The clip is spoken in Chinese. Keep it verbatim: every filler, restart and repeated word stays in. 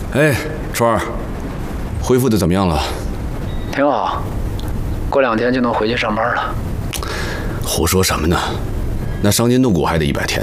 哎，川儿，恢复的怎么样了？ 挺好，过两天就能回去上班了。 胡说什么呢？那伤筋动骨还得一百天。